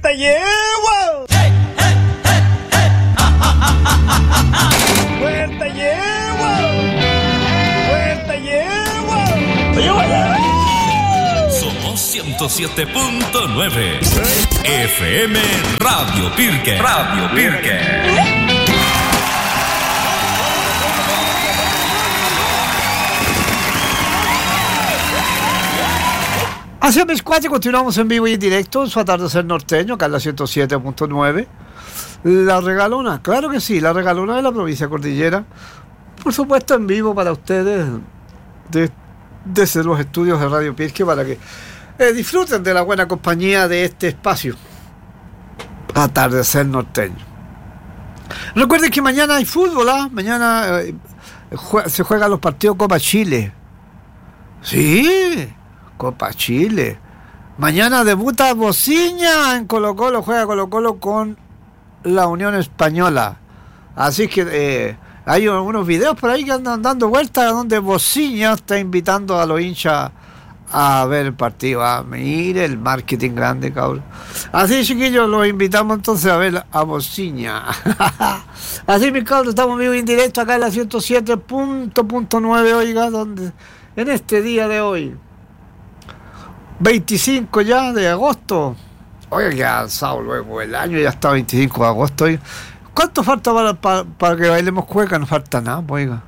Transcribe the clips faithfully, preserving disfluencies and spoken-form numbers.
¡Vuelta llevo! Hey, hey, hey, hey. Ah, ah, ah, ah, ah, ah. ¡Vuelta llevo! ¡Vuelta llevo! ¡Llevo! Somos ciento siete punto nueve F M Radio Pirque. Radio Pirque. Así es, mis cuates, continuamos en vivo y en directo en su atardecer norteño, acá en la ciento siete punto nueve. La regalona, claro que sí, la regalona de la provincia Cordillera. Por supuesto, en vivo para ustedes, de, desde los estudios de Radio Pirque, para que eh, disfruten de la buena compañía de este espacio. Atardecer norteño. Recuerden que mañana hay fútbol, ¿ah? Mañana eh, jue- se juegan los partidos Copa Chile. Sí. Copa Chile. Mañana debuta Bociña en Colo Colo, juega Colo Colo con la Unión Española. Así que eh, hay unos videos por ahí que andan dando vueltas donde Bociña está invitando a los hinchas a ver el partido. Ah, mire el marketing grande, cabrón. Así, chiquillos, los invitamos entonces a ver a Bociña. Así, mis cabros, estamos vivos y en directo acá en la ciento siete punto nueve, oiga, donde en este día de hoy, veinticinco ya de agosto. Oiga, que avanzado luego el año, ya está veinticinco de agosto. Oiga. ¿Cuánto falta para, para, para que bailemos cueca? No falta nada, oiga.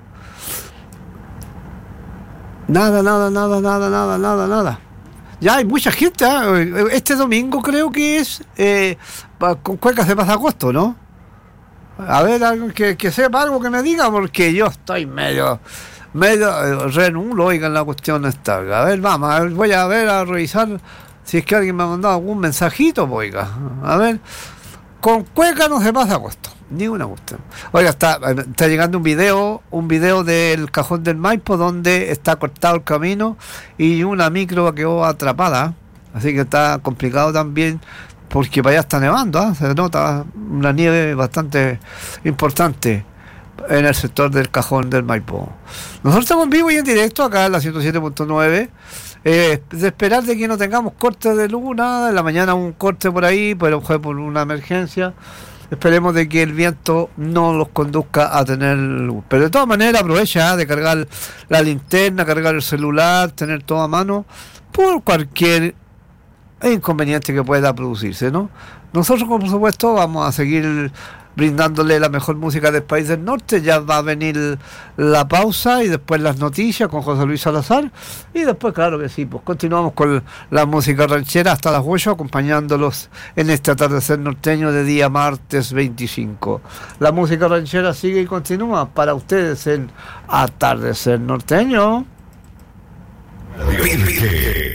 Nada, nada, nada, nada, nada, nada, nada. Ya hay mucha gente, ¿eh? Este domingo creo que es eh, con cuecas de más de agosto, ¿no? A ver, algo que, que sepa algo que me diga, porque yo estoy medio... medio eh, renulo, oigan, la cuestión está. A ver, vamos, a ver, voy a ver, a revisar si es que alguien me ha mandado algún mensajito, oiga. A ver, con cueca no se pasa agosto, ni una cuestión. Oiga, está, está llegando un video, un video del Cajón del Maipo donde está cortado el camino y una micro quedó atrapada, así que está complicado también. Porque para allá está nevando, ¿eh? Se nota una nieve bastante importante en el sector del Cajón del Maipo. Nosotros estamos en vivo y en directo acá en la ciento siete punto nueve. Eh, de esperar de que no tengamos cortes de luz, nada. En la mañana un corte por ahí, pero fue por una emergencia. Esperemos de que el viento no los conduzca a tener luz. Pero de todas maneras aprovecha, ¿eh? De cargar la linterna, cargar el celular, tener todo a mano por cualquier inconveniente que pueda producirse, ¿no? Nosotros, por supuesto, vamos a seguir brindándole la mejor música del país del norte. Ya va a venir la pausa y después las noticias con José Luis Salazar, y después, claro que sí, pues continuamos con la música ranchera hasta las ocho, acompañándolos en este atardecer norteño de día martes veinticinco. La música ranchera sigue y continúa para ustedes en Atardecer Norteño. Radio Pirque.